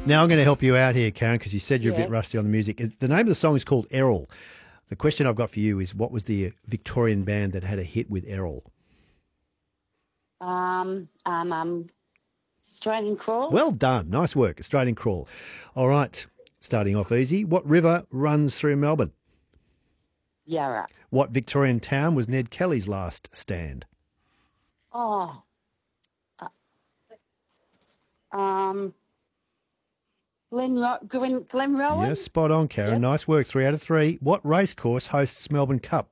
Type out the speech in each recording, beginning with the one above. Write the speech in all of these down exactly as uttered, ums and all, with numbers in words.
Now I'm going to help you out here, Karen, because you said you're Yeah. a bit rusty on the music. The name of the song is called Errol. The question I've got for you is, what was the Victorian band that had a hit with Errol? Um, um, um, Australian Crawl. Well done. Nice work. Australian Crawl. All right. Starting off easy. What river runs through Melbourne? Yarra. What Victorian town was Ned Kelly's last stand? Oh. Uh, um, Glen, Ro- Glen, Glenrowan. Yes, spot on, Karen. Yep. Nice work. Three out of three. What racecourse hosts Melbourne Cup?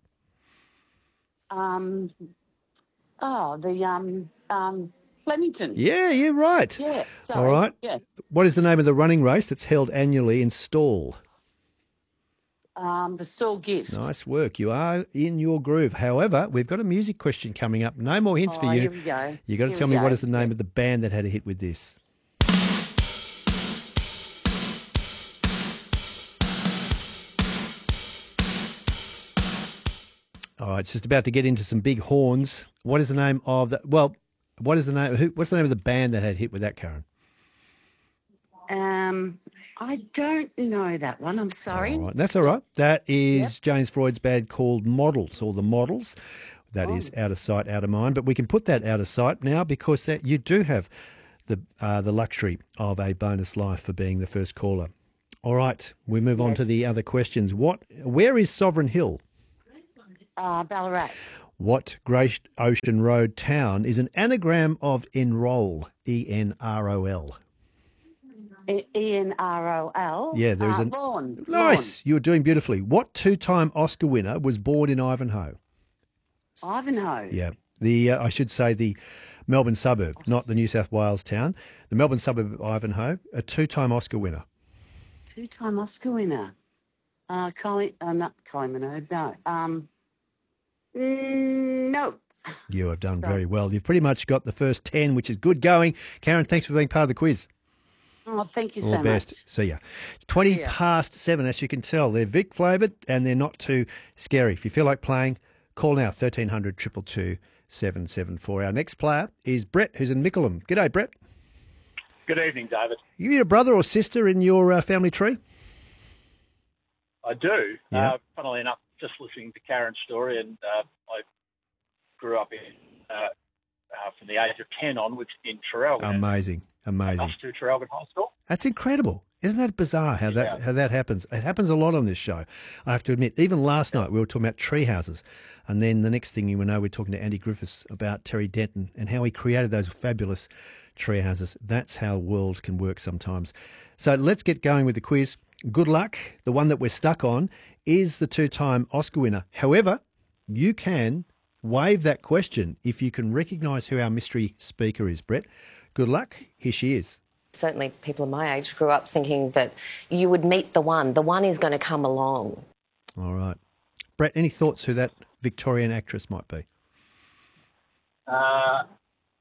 Um, oh, the um, um, Flemington. Yeah, you're right. Yeah. Sorry. All right. Yeah. What is the name of the running race that's held annually in Stawell? Um, the Saw Gift. Nice work. You are in your groove. However, we've got a music question coming up. No more hints Oh, for you. here we go. You got to Here tell we me what go. is the name of the band that had a hit with this. All right, it's just about to get into some big horns. What is the name of the? Well, what is the name? Who, what's the name of the band that had hit with that, Karen? Um, I don't know that one. I'm sorry. All right, that's all right. That is James Freud's band called Models, or the Models. That is out of sight, out of mind. But we can put that out of sight now because that you do have the uh, the luxury of a bonus life for being the first caller. All right, we move on to the other questions. What? Where is Sovereign Hill? Uh, Ballarat. What Great Ocean Road town is an anagram of enroll? E N R O L. E N R O L. Yeah, there is uh, an Lawn. nice. You were doing beautifully. What two-time Oscar winner was born in Ivanhoe? Lawn. Ivanhoe. Yeah, the uh, I should say the Melbourne suburb, not the New South Wales town. The Melbourne suburb of Ivanhoe, a two-time Oscar winner. Two-time Oscar winner. Uh, Colin, uh, not Colin Minogue, no. Um, mm, no. You have done very well. You've pretty much got the first ten, which is good going. Karen, thanks for being part of the quiz. Oh, thank you All so the best. much. See ya. It's twenty See ya. past seven, as you can tell. They're Vic flavoured and they're not too scary. If you feel like playing, call now, thirteen hundred, two two two, seven seven four. Our next player is Brett, who's in Mickleham. G'day, Brett. Good evening, David. You need a brother or sister in your uh, family tree? I do. Yeah. Uh, funnily enough, just listening to Karen's story, and uh, I grew up in uh, uh, from the age of ten onwards in Traralgon. Amazing. Amazing. Us to Traralgon High School. That's incredible. Isn't that bizarre how that Yeah. how that happens? It happens a lot on this show. I have to admit, even last night we were talking about tree houses. And then the next thing you know, we're talking to Andy Griffiths about Terry Denton and how he created those fabulous tree houses. That's how the world can work sometimes. So let's get going with the quiz. Good luck. The one that we're stuck on is the two-time Oscar winner. However, you can waive that question if you can recognise who our mystery speaker is, Brett. Good luck. Here she is. Certainly people of my age grew up thinking that you would meet the one. The one is going to come along. All right. Brett, any thoughts who that Victorian actress might be? Uh,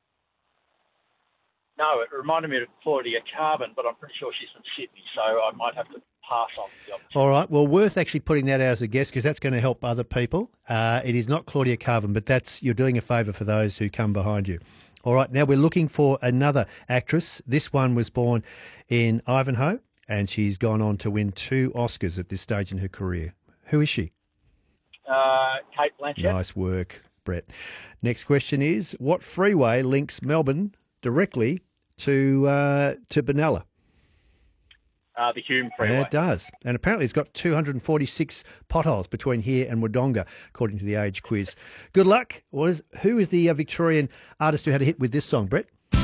no, it reminded me of Claudia Carbon, but I'm pretty sure she's from Sydney, so I might have to pass on the opportunity. All right. Well, worth actually putting that out as a guess because that's going to help other people. Uh, it is not Claudia Carvin, but that's you're doing a favour for those who come behind you. All right. Now we're looking for another actress. This one was born in Ivanhoe, and she's gone on to win two Oscars at this stage in her career. Who is she? Uh, Kate Blanchett. Nice work, Brett. Next question is, what freeway links Melbourne directly to uh, to Benalla? Uh, the Hume Freeway. Yeah, it does. And apparently it's got two hundred forty-six potholes between here and Wodonga, according to the age quiz. Good luck. What is, who is the uh, Victorian artist who had a hit with this song, Brett?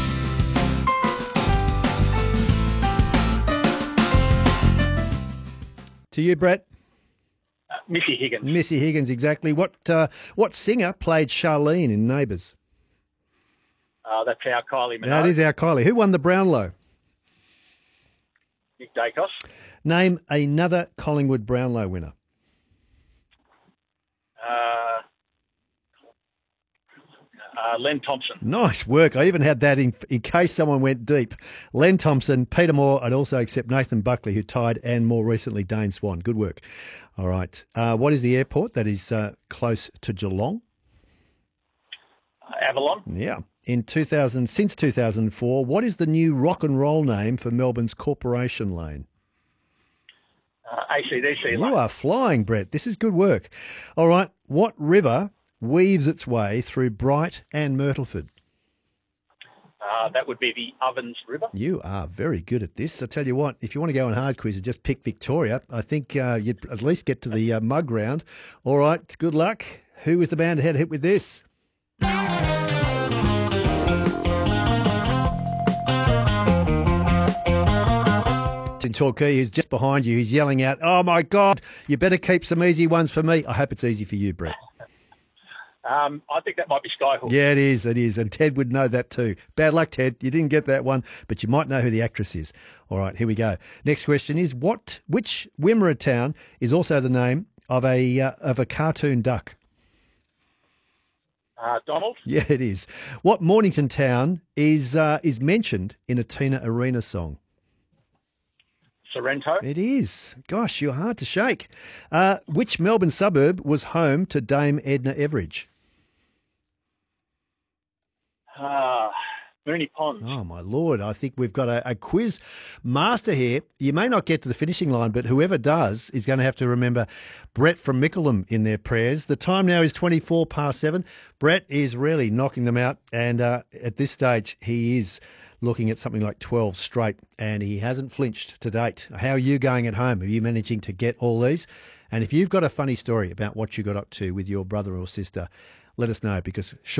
To you, Brett. Uh, Missy Higgins. Missy Higgins, exactly. What uh, what singer played Charlene in Neighbours? Uh, that's our Kylie Minogue. That is our Kylie. Who won the Brownlow? Nick Dacos. Name another Collingwood Brownlow winner. Uh, uh, Len Thompson. Nice work. I even had that in, in case someone went deep. Len Thompson, Peter Moore, I'd also accept Nathan Buckley, who tied, and more recently Dane Swan. Good work. All right. Uh, what is the airport that is uh, close to Geelong? Uh, Avalon. Yeah. in two thousand, since two thousand four, what is the new rock and roll name for Melbourne's Corporation Lane? Uh, A C D C. You are flying, Brett. This is good work. All right. What river weaves its way through Bright and Myrtleford? Uh, that would be the Ovens River. You are very good at this. I tell you what, if you want to go on hard quiz and just pick Victoria, I think uh, you'd at least get to the uh, mug round. All right, good luck. Who is the band head hit with this? In Torquay, who's just behind you, he's yelling out, "Oh my God, you better keep some easy ones for me." I hope it's easy for you, Brett. Um, I think that might be Skyhook. Yeah, it is. It is. And Ted would know that too. Bad luck, Ted. You didn't get that one, but you might know who the actress is. All right, here we go. Next question is, what? Which Wimmera town is also the name of a uh, of a cartoon duck? Uh, Donald? Yeah, it is. What Mornington town is uh, is mentioned in a Tina Arena song? Sorrento? It is. Gosh, you're hard to shake. Uh, which Melbourne suburb was home to Dame Edna Everage? Uh, Mooney Ponds. Oh, my Lord. I think we've got a, a quiz master here. You may not get to the finishing line, but whoever does is going to have to remember Brett from Mickleham in their prayers. The time now is twenty-four past seven. Brett is really knocking them out. And uh, at this stage, he is looking at something like twelve straight, and he hasn't flinched to date. How are you going at home? Are you managing to get all these? And if you've got a funny story about what you got up to with your brother or sister, let us know, because